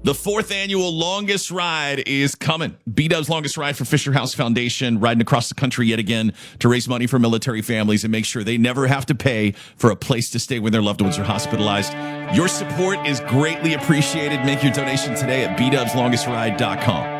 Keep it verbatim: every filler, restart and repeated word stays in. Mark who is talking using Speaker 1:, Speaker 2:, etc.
Speaker 1: The fourth annual Longest Ride is coming. B-Dub's Longest Ride for Fisher House Foundation, riding across the country yet again to raise money for military families and make sure they never have to pay for a place to stay when their loved ones are hospitalized. Your support is greatly appreciated. Make your donation today at b dubs longest ride dot com.